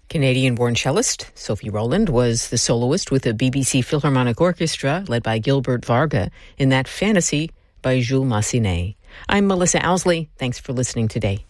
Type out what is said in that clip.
Canadian-born cellist Sophie Rowland was the soloist with the BBC Philharmonic Orchestra, led by Gilbert Varga, in that Fantasy by Jules Massenet. I'm Melissa Owsley. Thanks for listening today.